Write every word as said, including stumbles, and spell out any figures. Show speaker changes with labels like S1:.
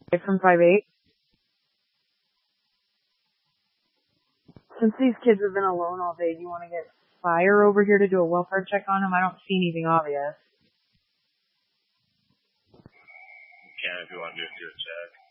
S1: From five eight. Since these kids have been alone all day, do you want to get Fire over here to do a welfare check on them? I don't see anything obvious.
S2: You can if you want to do a check.